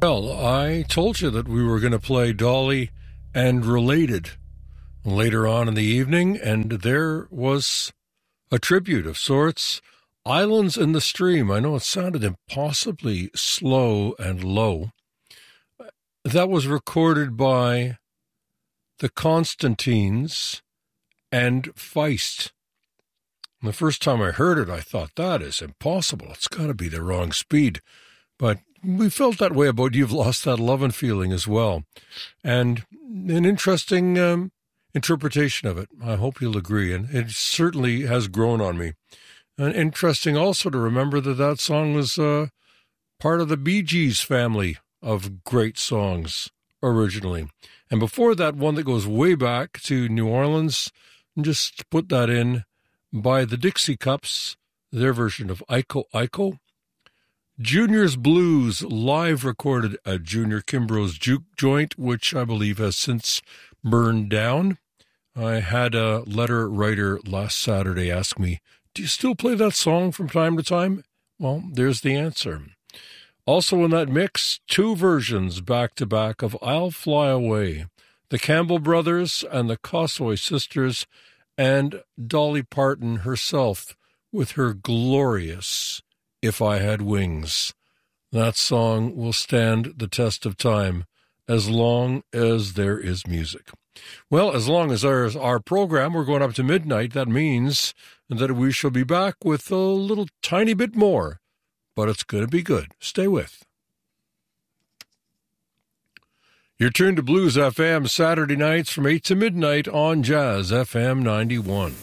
Well, I told you that we were going to play Dolly and Related later on in the evening, and there was a tribute of sorts. Islands in the Stream. I know it sounded impossibly slow and low. That was recorded by the Constantines and Feist. And the first time I heard it, I thought, that is impossible. It's got to be the wrong speed. But we felt that way about You've Lost That Lovin' Feeling as well. And an interesting interpretation of it. I hope you'll agree. And it certainly has grown on me. And interesting also to remember that that song was part of the Bee Gees family of great songs originally. And before that, one that goes way back to New Orleans, just put that in, by the Dixie Cups, their version of Iko Iko. Junior's Blues, live recorded at Junior Kimbrough's Juke Joint, which I believe has since burned down. I had a letter writer last Saturday ask me, do you still play that song from time to time? Well, there's the answer. Also in that mix, two versions back-to-back of I'll Fly Away, the Campbell Brothers and the Cossoy Sisters, and Dolly Parton herself with her glorious If I Had Wings. That song will stand the test of time as long as there is music. Well, as long as there's our program, we're going up to midnight. That means that we shall be back with a little tiny bit more, but it's going to be good. Stay with. You're tuned to Blues FM Saturday nights from 8 to midnight on Jazz FM 91.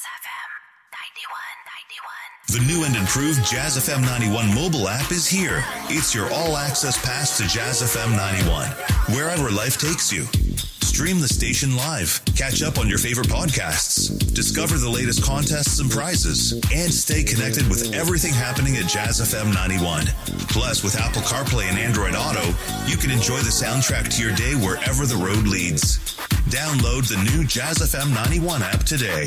The new and improved Jazz FM 91 mobile app is here. It's your all-access pass to Jazz FM 91, wherever life takes you. Stream the station live, catch up on your favorite podcasts, discover the latest contests and prizes, and stay connected with everything happening at Jazz FM 91. Plus, with Apple CarPlay and Android Auto, you can enjoy the soundtrack to your day wherever the road leads. Download the new Jazz FM 91 app today.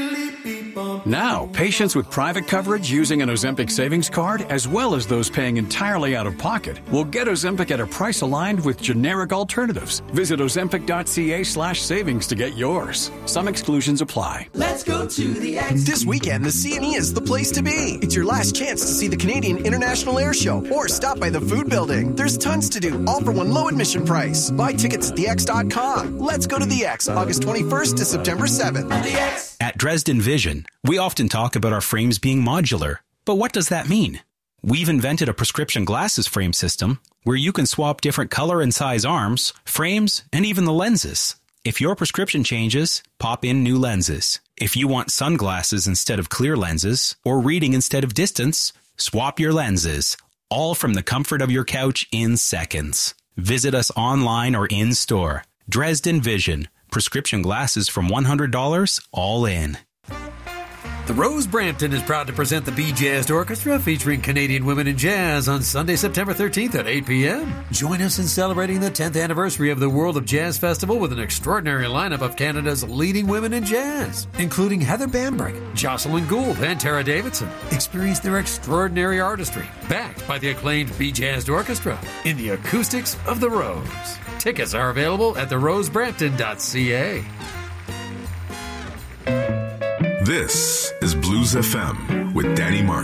Now, patients with private coverage using an Ozempic savings card, as well as those paying entirely out of pocket, will get Ozempic at a price aligned with generic alternatives. Visit Ozempic.ca/savings to get yours. Some exclusions apply. Let's go to the X. This weekend, the CNE is the place to be. It's your last chance to see the Canadian International Air Show or stop by the food building. There's tons to do, all for one low admission price. Buy tickets at thex.com. Let's go to the X, August 21st to September 7th. The X. At Dresden Vision, we often talk about our frames being modular. But what does that mean? We've invented a prescription glasses frame system where you can swap different color and size arms, frames, and even the lenses. If your prescription changes, pop in new lenses. If you want sunglasses instead of clear lenses or reading instead of distance, swap your lenses. All from the comfort of your couch in seconds. Visit us online or in store. Dresden Vision. Prescription glasses from $100, all in. The Rose Brampton is proud to present the Bee Jazzed Orchestra featuring Canadian women in jazz on Sunday, September 13th at 8 p.m. Join us in celebrating the 10th anniversary of the World of Jazz Festival with an extraordinary lineup of Canada's leading women in jazz, including Heather Bambrick, Jocelyn Gould, and Tara Davidson. Experience their extraordinary artistry, backed by the acclaimed Bee Jazzed Orchestra in the acoustics of the Rose. Tickets are available at therosebrampton.ca. This is Blues FM with Danny Martin.